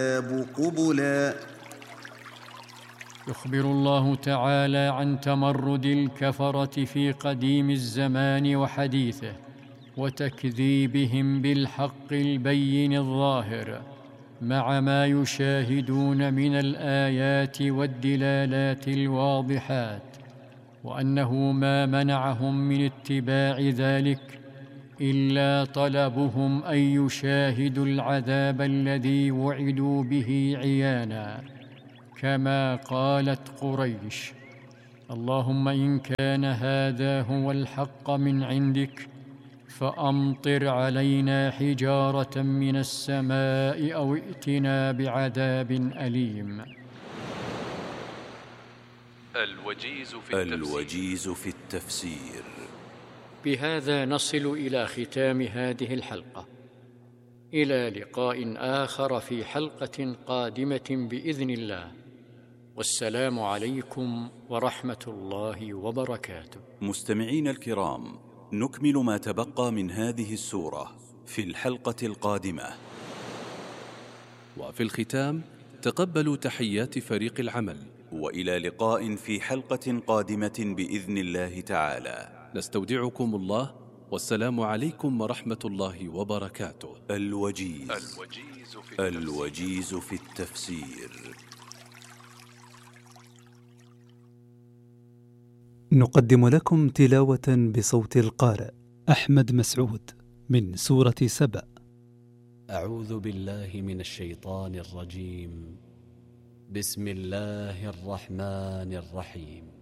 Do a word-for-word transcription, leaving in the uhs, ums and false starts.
قبلا. يخبر الله تعالى عن تمرد الكفرة في قديم الزمان وحديثه، وتكذيبهم بالحق البين الظاهر، مع ما يشاهدون من الآيات والدلالات الواضحات، وأنه ما منعهم من اتباع ذلك إلا طلبهم أن يشاهدوا العذاب الذي وعدوا به عيانا، كما قالت قريش: اللهم إن كان هذا هو الحق من عندك فأمطر علينا حجارة من السماء أو ائتنا بعذاب أليم. الوجيز في التفسير, الوجيز في التفسير. بهذا نصل إلى ختام هذه الحلقة، إلى لقاء آخر في حلقة قادمة بإذن الله، والسلام عليكم ورحمة الله وبركاته. مستمعين الكرام، نكمل ما تبقى من هذه السورة في الحلقة القادمة. وفي الختام تقبلوا تحيات فريق العمل، وإلى لقاء في حلقة قادمة بإذن الله تعالى. نستودعكم الله، والسلام عليكم ورحمة الله وبركاته. الوجيز, الوجيز في التفسير. الوجيز في التفسير. نقدم لكم تلاوة بصوت القارئ أحمد مسعود من سورة سبأ. أعوذ بالله من الشيطان الرجيم. بسم الله الرحمن الرحيم.